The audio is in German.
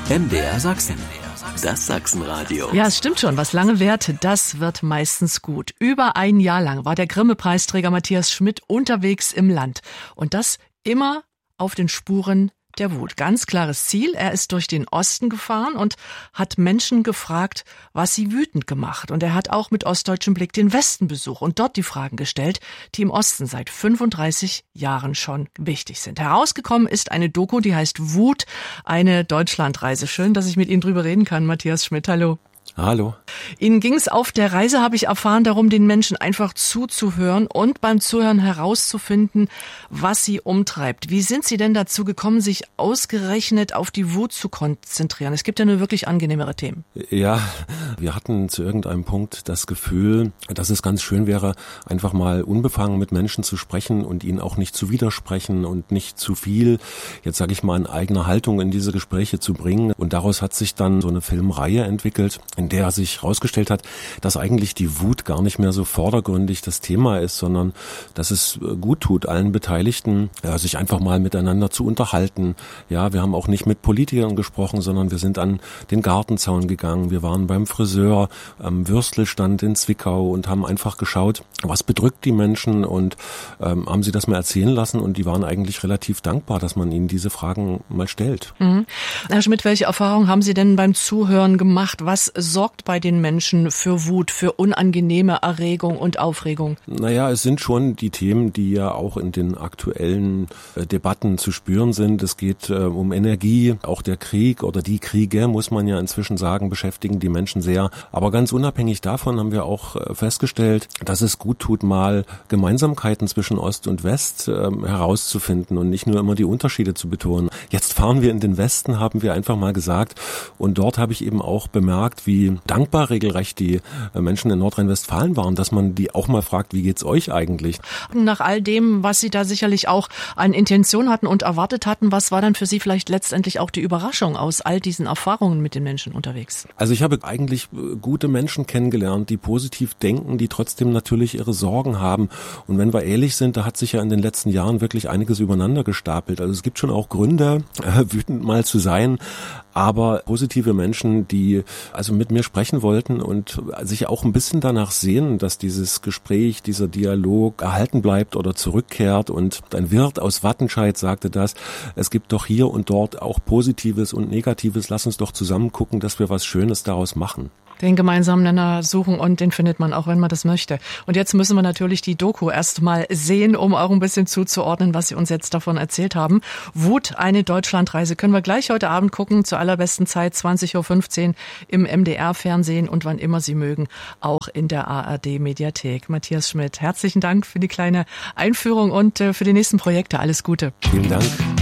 MDR Sachsen. Das Sachsenradio. Ja, es stimmt schon. Was lange währt, das wird meistens gut. Über ein Jahr lang war der Grimme-Preisträger Matthias Schmidt unterwegs im Land. Und das immer auf den Spuren der Wut. Ganz klares Ziel. Er ist durch den Osten gefahren und hat Menschen gefragt, was sie wütend gemacht. Und er hat auch mit ostdeutschem Blick den Westen besucht und dort die Fragen gestellt, die im Osten seit 35 Jahren schon wichtig sind. Herausgekommen ist eine Doku, die heißt Wut, eine Deutschlandreise. Schön, dass ich mit Ihnen drüber reden kann, Matthias Schmidt. Hallo. Hallo. Ihnen ging es auf der Reise, habe ich erfahren, darum, den Menschen einfach zuzuhören und beim Zuhören herauszufinden, was sie umtreibt. Wie sind Sie denn dazu gekommen, sich ausgerechnet auf die Wut zu konzentrieren? Es gibt ja nur wirklich angenehmere Themen. Ja, wir hatten zu irgendeinem Punkt das Gefühl, dass es ganz schön wäre, einfach mal unbefangen mit Menschen zu sprechen und ihnen auch nicht zu widersprechen und nicht zu viel, jetzt sage ich mal, in eigener Haltung in diese Gespräche zu bringen. Und daraus hat sich dann so eine Filmreihe entwickelt, in der sich herausgestellt hat, dass eigentlich die Wut gar nicht mehr so vordergründig das Thema ist, sondern dass es gut tut, allen Beteiligten, sich einfach mal miteinander zu unterhalten. Ja, wir haben auch nicht mit Politikern gesprochen, sondern wir sind an den Gartenzaun gegangen. Wir waren beim Friseur, am Würstelstand in Zwickau und haben einfach geschaut, was bedrückt die Menschen und haben sie das mal erzählen lassen und die waren eigentlich relativ dankbar, dass man ihnen diese Fragen mal stellt. Mhm. Herr Schmidt, welche Erfahrungen haben Sie denn beim Zuhören gemacht? Was sorgt bei den Menschen für Wut, für unangenehme Erregung und Aufregung? Naja, es sind schon die Themen, die ja auch in den aktuellen Debatten zu spüren sind. Es geht um Energie, auch der Krieg oder die Kriege, muss man ja inzwischen sagen, beschäftigen die Menschen sehr. Aber ganz unabhängig davon haben wir auch festgestellt, dass es gut tut, mal Gemeinsamkeiten zwischen Ost und West herauszufinden und nicht nur immer die Unterschiede zu betonen. Jetzt fahren wir in den Westen, haben wir einfach mal gesagt. Und dort habe ich eben auch bemerkt, wie dankbar regelrecht die Menschen in Nordrhein-Westfalen waren, dass man die auch mal fragt, wie geht's euch eigentlich? Nach all dem, was Sie da sicherlich auch an Intention hatten und erwartet hatten, was war dann für Sie vielleicht letztendlich auch die Überraschung aus all diesen Erfahrungen mit den Menschen unterwegs? Also ich habe eigentlich gute Menschen kennengelernt, die positiv denken, die trotzdem natürlich ihre Sorgen haben. Und wenn wir ehrlich sind, da hat sich ja in den letzten Jahren wirklich einiges übereinander gestapelt. Also es gibt schon auch Gründe, wütend mal zu sein, aber positive Menschen, die also mit mir sprechen wollten und sich auch ein bisschen danach sehnen, dass dieses Gespräch, dieser Dialog erhalten bleibt oder zurückkehrt. Und ein Wirt aus Wattenscheid sagte das, es gibt doch hier und dort auch Positives und Negatives, lass uns doch zusammen gucken, dass wir was Schönes daraus machen. Den gemeinsamen Nenner suchen und den findet man auch, wenn man das möchte. Und jetzt müssen wir natürlich die Doku erst mal sehen, um auch ein bisschen zuzuordnen, was Sie uns jetzt davon erzählt haben. Wut, eine Deutschlandreise, können wir gleich heute Abend gucken, zur allerbesten Zeit, 20.15 Uhr im MDR-Fernsehen und wann immer Sie mögen, auch in der ARD-Mediathek. Matthias Schmidt, herzlichen Dank für die kleine Einführung und für die nächsten Projekte. Alles Gute. Vielen Dank.